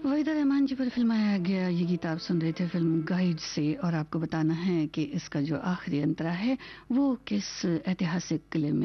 वहीदा रहमान जी पर फिल्माया गया ये गीत आप सुन रहे थे फिल्म गाइड से। और आपको बताना है कि इसका जो आखिरी अंतरा है वो किस ऐतिहासिक किले में